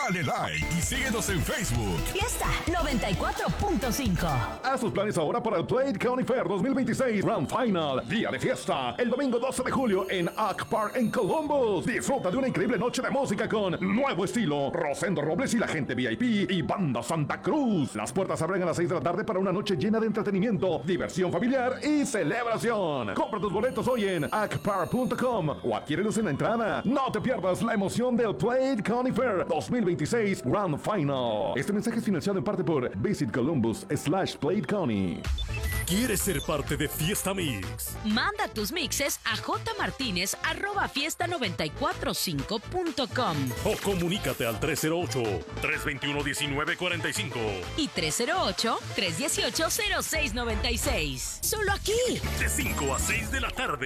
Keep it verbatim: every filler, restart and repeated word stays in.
Dale like y síguenos en Facebook. Fiesta noventa y cuatro punto cinco. Haz tus planes ahora para el Play County Fair dos mil veintiséis Grand Final, día de fiesta, el domingo doce de julio en Oak Park en Columbus. Disfruta de una increíble noche de música con Nuevo Estilo, Rosendo Robles y la gente V I P y Banda Santa Cruz. Las puertas abren a las seis de la tarde para una noche llena de entretenimiento, diversión familiar y celebración. Compra tus boletos hoy en ack park punto com o adquiérelos en la entrada. No te pierdas la emoción del Play County Fair dos mil veintiséis Grand Final. Este mensaje es financiado en parte por Visit Columbus slash Play County. ¿Quieres ser parte de Fiesta Mix? Manda tus mixes a jmartinez arroba fiesta noventa y cuatro punto cinco punto com o comunícate al tres cero ocho, tres dos uno, uno nueve cuatro cinco y tres cero ocho, tres uno ocho, cero seis nueve seis. Solo aquí. De cinco a seis de la tarde.